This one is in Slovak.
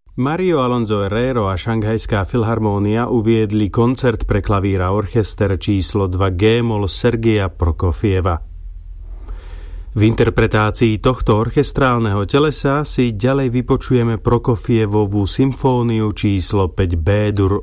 Mario Alonso Herrero a Šanghajská filharmónia uviedli koncert pre klavír a orchester číslo 2 G-moll Sergeja Prokofieva. V interpretácii tohto orchestrálneho telesa si ďalej vypočujeme Prokofievovú symfóniu číslo 5 B-dur